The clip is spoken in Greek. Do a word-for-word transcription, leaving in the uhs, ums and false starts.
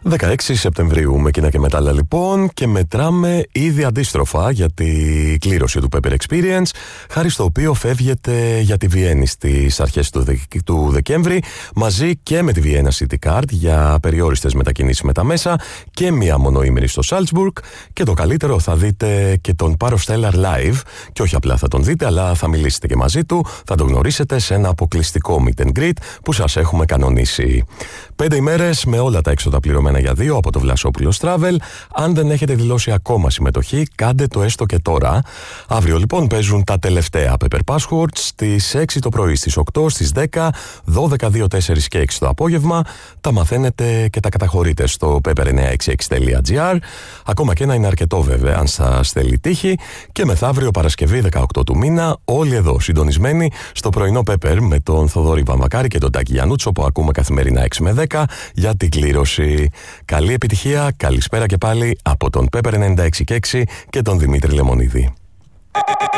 δεκαέξι Σεπτεμβρίου με κοινά και μετάλλα λοιπόν, και μετράμε ήδη αντίστροφα για τη κλήρωση του Pepper Experience, χάρη στο οποίο φεύγετε για τη Βιέννη στις αρχές του, Δε... του Δεκέμβρη, μαζί και με τη Vienna City Card για περιόριστες μετακινήσεις με τα μέσα και μία μονοήμερη στο Salzburg. Και το καλύτερο, θα δείτε και τον Πάρο Στέλλαρ live, και όχι απλά θα τον δείτε, αλλά θα μιλήσετε και μαζί του, θα τον γνωρίσετε σε ένα αποκλειστικό meet and greet που σας έχουμε κανονίσει. Πέντε ημέρες με όλα τα έξοδα πληρωμένα για δύο από το Βλασόπουλος Travel. Αν δεν έχετε δηλώσει ακόμα συμμετοχή, κάντε το έστω και τώρα. Αύριο λοιπόν παίζουν τα τελευταία Pepper Passwords στις έξι το πρωί, στις οκτώ, στις δέκα, δώδεκα, δύο, τέσσερα και έξι το απόγευμα. Τα μαθαίνετε και τα καταχωρείτε στο pepper εννιακόσια εξήντα έξι τελεία gr. Ακόμα και ένα είναι αρκετό βέβαια, αν σας θέλει τύχη. Και μεθαύριο Παρασκευή δεκαοκτώ του μήνα, όλοι εδώ συντονισμένοι στο πρωινό Pepper με τον Θοδωρή Βαμβακάρη και τον Τάκη Γιαννούτσο, που ακούμε καθημερινά έξι με δέκα για την κλήρωση. Καλή επιτυχία, καλησπέρα και πάλι από τον Pepper ενενήντα έξι και έξι και τον Δημήτρη Λεμονίδη.